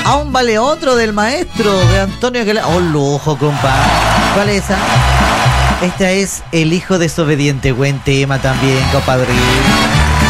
Aún vale otro del maestro de Antonio Aguilar. Oh, lujo, compadre. ¿Cuál es esa? Esta es El hijo desobediente. Buen tema también, compadre.